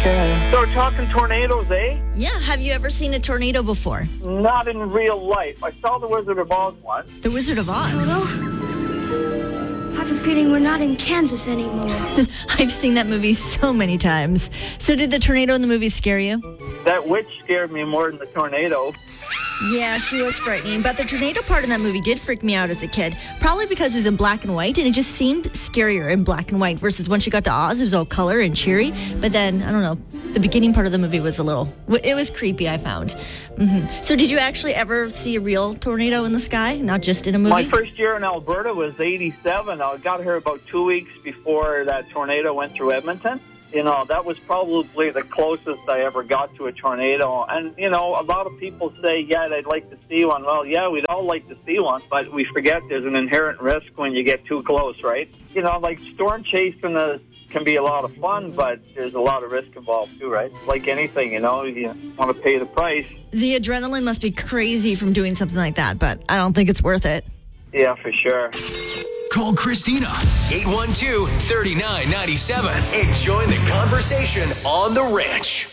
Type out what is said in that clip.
scared. So we're talking tornadoes, eh? Yeah, have you ever seen a tornado before? Not in real life. I saw The Wizard of Oz once. The Wizard of Oz. Toto? I have a feeling we're not in Kansas anymore. I've seen that movie so many times. So did the tornado in the movie scare you? That witch scared me more than the tornado. Yeah, she was frightening. But the tornado part in that movie did freak me out as a kid. Probably because it was in black and white, and it just seemed scarier in black and white versus when she got to Oz, it was all color and cheery. But then, I don't know, the beginning part of the movie was it was creepy, I found. So did you actually ever see a real tornado in the sky, not just in a movie? My first year in Alberta was 87. I got here about 2 weeks before that tornado went through Edmonton. You know, that was probably the closest I ever got to a tornado. And, you know, a lot of people say, yeah, they'd like to see one. Well, yeah, we'd all like to see one, but we forget there's an inherent risk when you get too close, right? You know, like storm chasing can be a lot of fun, but there's a lot of risk involved too, right? Like anything, you know, you want to pay the price. The adrenaline must be crazy from doing something like that, but I don't think it's worth it. Yeah, for sure. Call Christina, 812-3997, and join the conversation on The Ranch.